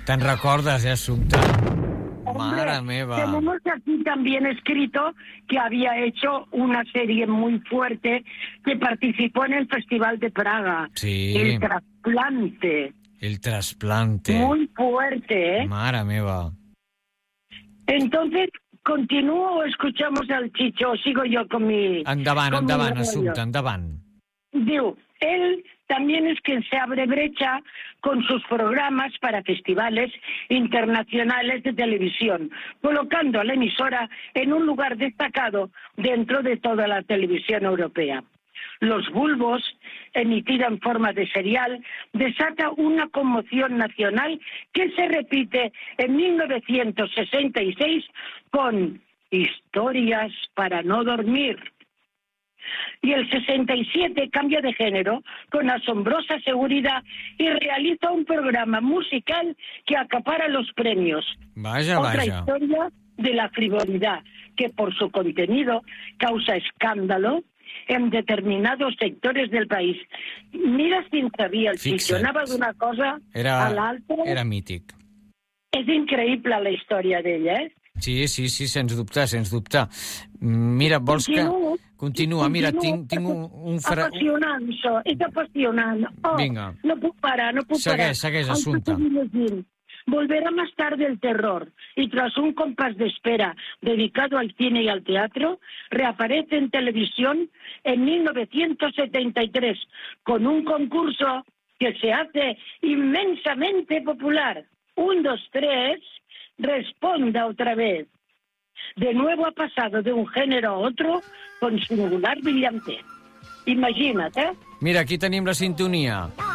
Te'n recordes, Assumpta? Madre meva. Tenemos aquí también escrito que había hecho una serie muy fuerte que participó en el Festival de Praga. Sí. El trasplante. El trasplante. Muy fuerte, ¿eh? Mare meva. Entonces, ¿continúo o escuchamos al Chicho o sigo yo con mi... Endavant, con mi endavant, rollo? Assumpta, endavant. Digo, él también es quien se abre brecha con sus programas para festivales internacionales de televisión, colocando a la emisora en un lugar destacado dentro de toda la televisión europea. Los Bulbos, emitida en forma de serial, desata una conmoción nacional que se repite en 1966 con Historias para no dormir. Y el 67 cambia de género con asombrosa seguridad y realiza un programa musical que acapara los premios. Vaja, Otra vaja. historia de la frivolidad, que por su contenido causa escándalo en determinados sectores del país. Mira si en sabia el Chicho, anava d'una cosa a l'altra. Era mític. És increïble la història d'ella, eh? Sí, sens dubte, sens dubte. Mira, vols que... Continua, mira, tinc un... Apassionant, això, és apassionant. Oh, vinga. No puc parar, no puc parar. Segueix, Assumpta. Volverá más tarde el terror y tras un compás de espera dedicado al cine y al teatro, reaparece en televisión en 1973 con un concurso que se hace inmensamente popular. 1, 2, 3, responda otra vez. De nuevo ha pasado de un género a otro con singular brillantez. Imagina't, eh? Mira, aquí tenim la sintonia.